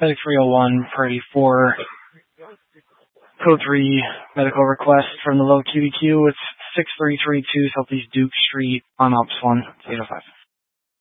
Medic 301 for 84. Code 3 medical request from the low QEQ. It's 6332 Southeast Duke Street on Ops 1, 805.